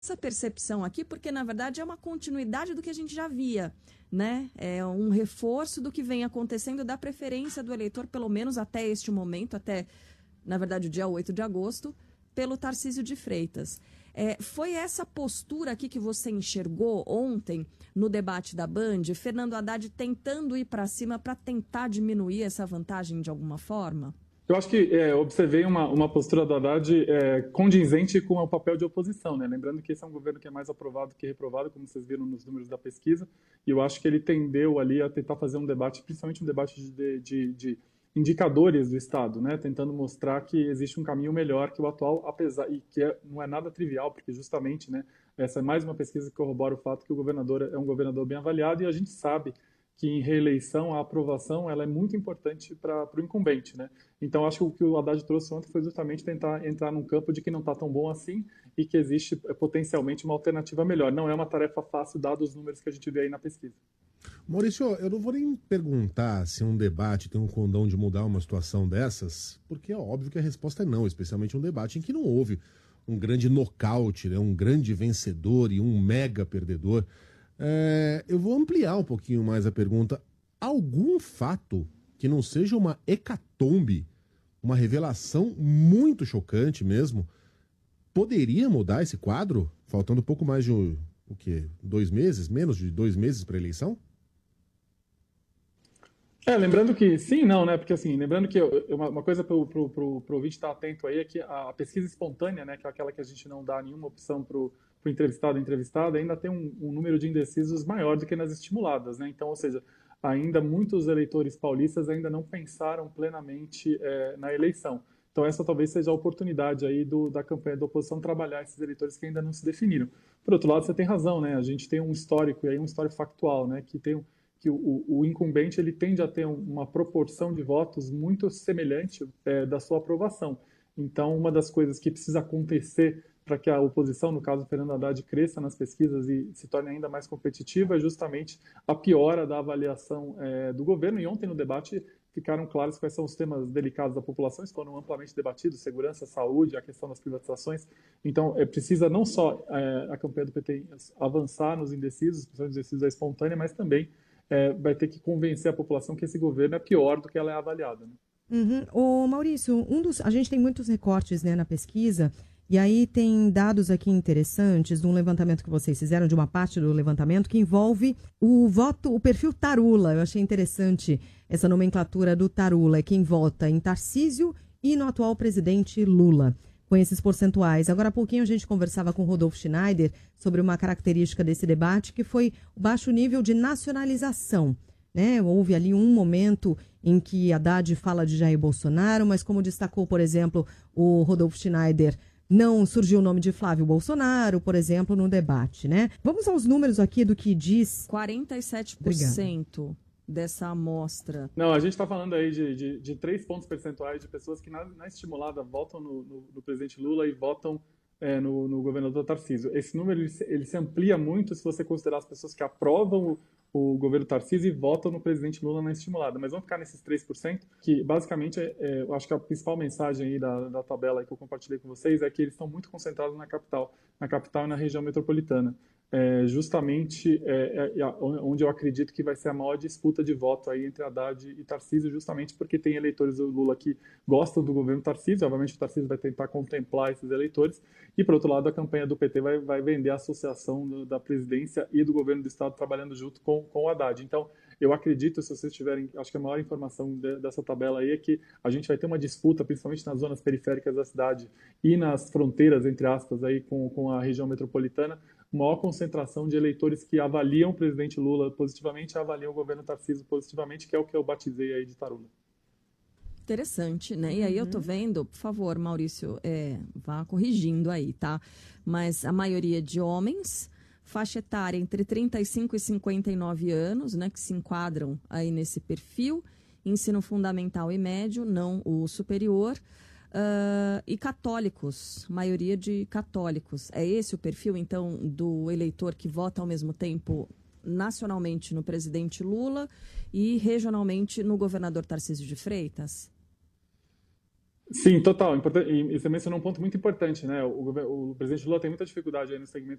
essa percepção aqui, porque na verdade é uma continuidade do que a gente já via, né? É um reforço do que vem acontecendo da preferência do eleitor, pelo menos até este momento, até, na verdade, o dia 8 de agosto, pelo Tarcísio de Freitas. Foi essa postura aqui que você enxergou ontem no debate da Band, Fernando Haddad tentando ir para cima para tentar diminuir essa vantagem de alguma forma? Eu acho que observei uma postura do Haddad condizente com o papel de oposição, né? Lembrando que esse é um governo que é mais aprovado que reprovado, como vocês viram nos números da pesquisa, e eu acho que ele tendeu ali a tentar fazer um debate, principalmente um debate de indicadores do Estado, né? Tentando mostrar que existe um caminho melhor que o atual, apesar e que não é nada trivial, porque justamente, né? Essa é mais uma pesquisa que corrobora o fato que o governador é um governador bem avaliado, e a gente sabe que em reeleição a aprovação ela é muito importante para o incumbente, né? Então acho que o que o Haddad trouxe ontem foi justamente tentar entrar num campo de que não está tão bom assim e que existe potencialmente uma alternativa melhor. Não é uma tarefa fácil, dados os números que a gente vê aí na pesquisa. Maurício, eu não vou nem perguntar se um debate tem um condão de mudar uma situação dessas, porque é óbvio que a resposta é não, especialmente um debate em que não houve um grande nocaute, né, um grande vencedor e um mega perdedor. Eu vou ampliar um pouquinho mais a pergunta. Algum fato que não seja uma hecatombe, uma revelação muito chocante mesmo, poderia mudar esse quadro? Faltando pouco mais de, 2 meses? Menos de 2 meses para a eleição? Lembrando que sim e não, né? Porque assim, lembrando que uma coisa para o ouvinte estar atento aí é que a pesquisa espontânea, né, que é aquela que a gente não dá nenhuma opção para o entrevistado ou entrevistada, ainda tem um número de indecisos maior do que nas estimuladas, né? Então, ou seja, ainda muitos eleitores paulistas ainda não pensaram plenamente na eleição. Então, essa talvez seja a oportunidade aí da campanha da oposição trabalhar esses eleitores que ainda não se definiram. Por outro lado, você tem razão, né? A gente tem um histórico e aí um histórico factual, né? Que o incumbente ele tende a ter uma proporção de votos muito semelhante da sua aprovação. Então, uma das coisas que precisa acontecer para que a oposição, no caso Fernando Haddad, cresça nas pesquisas e se torne ainda mais competitiva é justamente a piora da avaliação do governo. E ontem no debate ficaram claros quais são os temas delicados da população, que foram amplamente debatidos: segurança, saúde, a questão das privatizações. Então, precisa não só a campanha do PT avançar nos indecisos, principalmente os indecisos da espontânea, mas também vai ter que convencer a população que esse governo é pior do que ela é avaliada. Né? Uhum. Ô, Maurício, a gente tem muitos recortes, né, na pesquisa, e aí tem dados aqui interessantes de um levantamento que vocês fizeram, de uma parte do levantamento, que envolve o perfil Tarula. Eu achei interessante essa nomenclatura do Tarula, quem vota em Tarcísio e no atual presidente Lula, com esses percentuais. Agora há pouquinho a gente conversava com o Rodolfo Schneider sobre uma característica desse debate, que foi o baixo nível de nacionalização. Né? Houve ali um momento em que Haddad fala de Jair Bolsonaro, mas como destacou, por exemplo, o Rodolfo Schneider, não surgiu o nome de Flávio Bolsonaro, por exemplo, no debate. Né? Vamos aos números aqui do que diz... 47% Obrigada. Dessa amostra. Não, a gente está falando aí de 3 pontos percentuais de pessoas que na estimulada votam no presidente Lula e votam no governador Tarcísio. Esse número ele se amplia muito se você considerar as pessoas que aprovam o governo Tarcísio e votam no presidente Lula na estimulada. Mas vamos ficar nesses 3%, que basicamente eu acho que a principal mensagem aí da tabela aí que eu compartilhei com vocês é que eles estão muito concentrados na capital e na região metropolitana. Justamente onde eu acredito que vai ser a maior disputa de voto aí entre Haddad e Tarcísio, justamente porque tem eleitores do Lula que gostam do governo Tarcísio. Obviamente o Tarcísio vai tentar contemplar esses eleitores, e por outro lado a campanha do PT vai vender a associação da presidência e do governo do estado trabalhando junto com o Haddad. Então eu acredito, se vocês tiverem, acho que a maior informação dessa tabela aí é que a gente vai ter uma disputa, principalmente nas zonas periféricas da cidade e nas fronteiras, entre aspas, aí com a região metropolitana, maior concentração de eleitores que avaliam o presidente Lula positivamente e avaliam o governo Tarcísio positivamente, que é o que eu batizei aí de Tarula. Interessante, né? E aí eu tô vendo, por favor, Maurício, vá corrigindo aí, tá? Mas a maioria de homens, faixa etária entre 35 e 59 anos, né? Que se enquadram aí nesse perfil, ensino fundamental e médio, não o superior. E católicos, maioria de católicos. É esse o perfil, então, do eleitor que vota ao mesmo tempo nacionalmente no presidente Lula e regionalmente no governador Tarcísio de Freitas? Sim, total. E você mencionou um ponto muito importante, né? O presidente Lula tem muita dificuldade aí no segmento